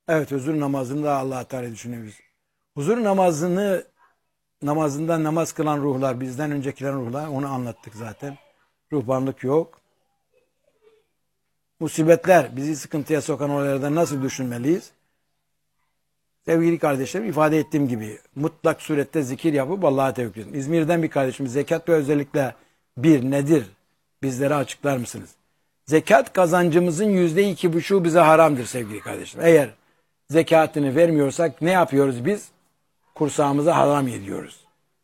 Evet, huzur namazında Allah Teala düşünüyoruz. Huzur namazında namaz kılan ruhlar, bizden öncekiler ruhlar, onu anlattık zaten. Ruhbanlık yok. Musibetler, bizi sıkıntıya sokan olaylardan nasıl düşünmeliyiz? Sevgili kardeşlerim, ifade ettiğim gibi mutlak surette zikir yapıp Allah'a tevekkül edin. İzmir'den bir kardeşimiz, zekat ve özellikle nedir? Bizlere açıklar mısınız? Zekat kazancımızın %2,5'u bize haramdır sevgili kardeşlerim. Eğer zekatını vermiyorsak ne yapıyoruz biz? Kursağımıza haram ediyoruz.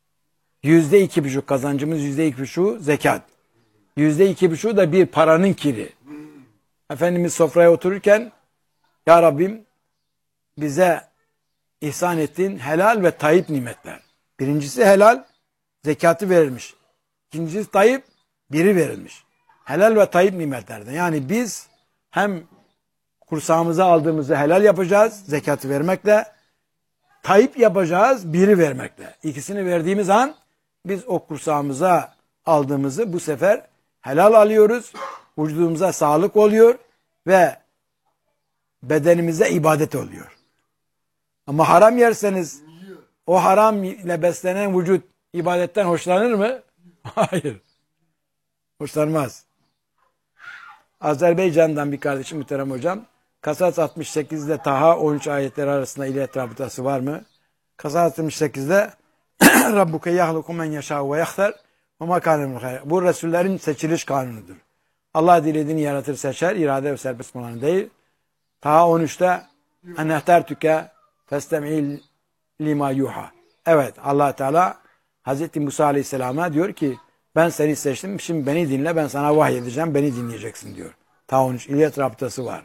%2,5 kazancımız, %2,5'u zekat. %2,5'u da bir paranın kiri. Efendimiz sofraya otururken, Ya Rabbim bize ihsan ettiğin helal ve tayyip nimetler. Birincisi helal, zekatı verilmiş. İkincisi tayyip, biri verilmiş. Helal ve tayyip nimetlerden. Yani biz hem kursağımıza aldığımızı helal yapacağız, zekatı vermekle, tayyip yapacağız, biri vermekle. İkisini verdiğimiz an biz o kursağımıza aldığımızı bu sefer helal alıyoruz, vücudumuza sağlık oluyor ve bedenimize ibadet oluyor. Ama haram yerseniz o haram ile beslenen vücut ibadetten hoşlanır mı? Hayır. Hoşlanmaz. Azerbaycan'dan bir kardeşim muhterem hocam. Kasas 68'de Taha 13 ayetleri arasında illet rabıtası var mı? Kasas 68'de Rabbuke yahluku men yeşâhu ve yahtar ve makânem hayr. Bu Resullerin seçiliş kanunudur. Allah dilediğini yaratır, seçer, irade ve serbest olanı değil. Taha 13'te enehter tüke festem'il lima yuha. Evet, Allah Teala Hazreti Musa Aleyhisselam'a diyor ki ben seni seçtim, şimdi beni dinle, ben sana vahiy edeceğim, beni dinleyeceksin diyor. Taha 13 illet rabıtası var.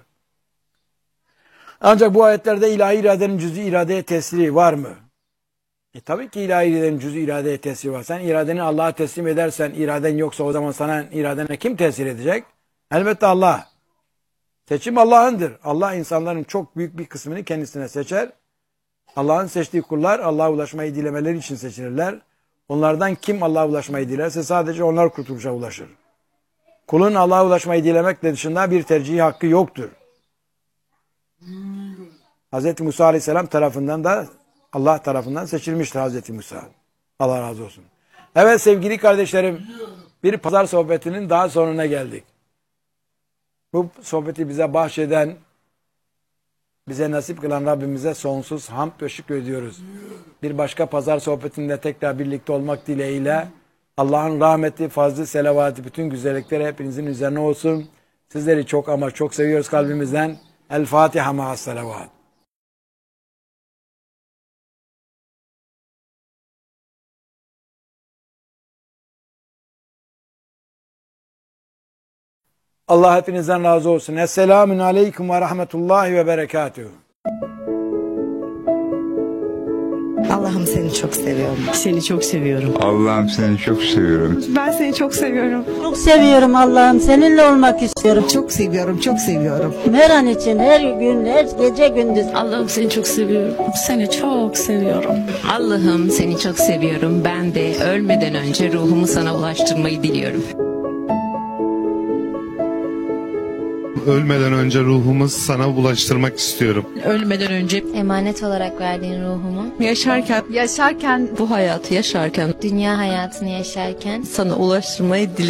Ancak bu ayetlerde ilahi iradenin cüz'i iradeye tesiri var mı? Tabii ki ilahi iradenin cüz'i iradeye tesiri var. Sen iradeni Allah'a teslim edersen, iraden yoksa o zaman sana iradene kim tesir edecek? Elbette Allah. Seçim Allah'ındır. Allah insanların çok büyük bir kısmını kendisine seçer. Allah'ın seçtiği kullar Allah'a ulaşmayı dilemeleri için seçilirler. Onlardan kim Allah'a ulaşmayı dilerse sadece onlar kurtuluşa ulaşır. Kulun Allah'a ulaşmayı dilemekle dışında bir tercih hakkı yoktur. Hz. Musa Aleyhisselam tarafından da Allah tarafından seçilmiştir Hz. Musa. Allah razı olsun. Evet sevgili kardeşlerim, bir pazar sohbetinin daha sonuna geldik. Bu sohbeti bize bahşeden, bize nasip kılan Rabbimize sonsuz hamd ve şükür ediyoruz. Bir başka pazar sohbetinde tekrar birlikte olmak dileğiyle Allah'ın rahmeti, fazlı, selavatı, bütün güzellikleri hepinizin üzerine olsun. Sizleri çok ama çok seviyoruz kalbimizden. El Fatiha ma'as selavat. Allah hepinizden razı olsun. Esselamun aleyküm ve rahmetullahi ve berekatuhu. Allah'ım seni çok seviyorum. Seni çok seviyorum. Allah'ım seni çok seviyorum. Ben seni çok seviyorum. Çok seviyorum Allah'ım. Seninle olmak istiyorum. Çok seviyorum, çok seviyorum. Her an için, her gün, her gece gündüz. Allah'ım seni çok seviyorum. Seni çok seviyorum. Allah'ım seni çok seviyorum. Ben de ölmeden önce ruhumu sana ulaştırmayı diliyorum. Ölmeden önce ruhumu sana ulaştırmak istiyorum. Ölmeden önce emanet olarak verdiğin ruhumu yaşarken bu hayatı yaşarken dünya hayatını yaşarken sana ulaştırmayı diliyorum.